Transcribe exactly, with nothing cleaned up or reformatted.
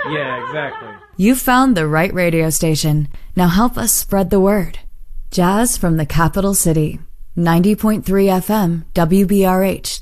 Yeah, exactly. You found the right radio station. Now help us spread the word. Jazz from the capital city. ninety point three F M, W B R H,